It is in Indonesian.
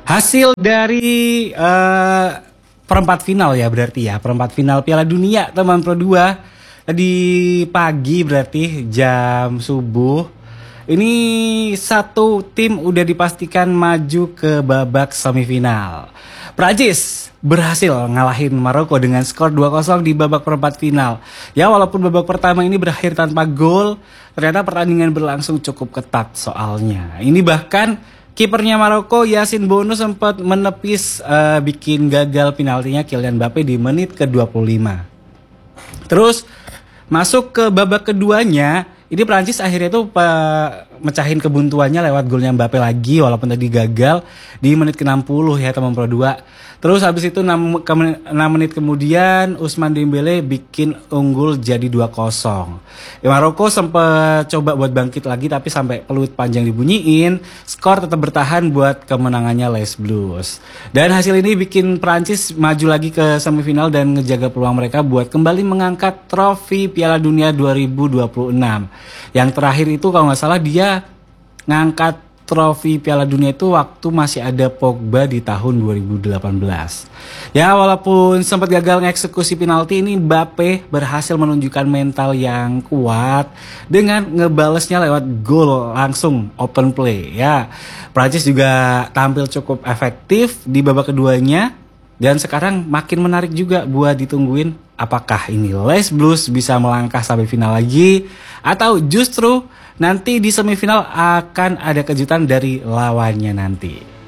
Hasil dari perempat final ya berarti ya. Perempat final Piala Dunia teman Pro 2. Tadi pagi berarti jam subuh. Ini satu tim udah dipastikan maju ke babak semifinal. Prancis berhasil ngalahin Maroko dengan skor 2-0 di babak perempat final. Ya walaupun babak pertama ini berakhir tanpa gol, ternyata pertandingan berlangsung cukup ketat soalnya. Ini bahkan kipernya Maroko Yassine Bounou sempat menepis bikin gagal penaltinya Kylian Mbappé di menit ke-25. Terus masuk ke babak keduanya, ini Prancis akhirnya tuh mecahin kebuntuannya lewat golnya Mbappé lagi walaupun tadi gagal di menit ke-60 ya teman Pro 2. Terus habis itu 6 menit kemudian Ousmane Dembélé bikin unggul jadi 2-0. Maroko sempat coba buat bangkit lagi tapi sampai peluit panjang dibunyiin, skor tetap bertahan buat kemenangannya Les Blues. Dan hasil ini bikin Prancis maju lagi ke semifinal dan ngejaga peluang mereka buat kembali mengangkat trofi Piala Dunia 2026. Yang terakhir itu kalau nggak salah dia ngangkat trofi Piala Dunia itu waktu masih ada Pogba di tahun 2018. Ya walaupun sempat gagal ngeksekusi penalti, ini Mbappé berhasil menunjukkan mental yang kuat dengan ngebalesnya lewat gol langsung open play. Ya Prancis juga tampil cukup efektif di babak keduanya. Dan sekarang makin menarik juga buat ditungguin apakah ini Les Blues bisa melangkah sampai final lagi atau justru nanti di semifinal akan ada kejutan dari lawannya nanti.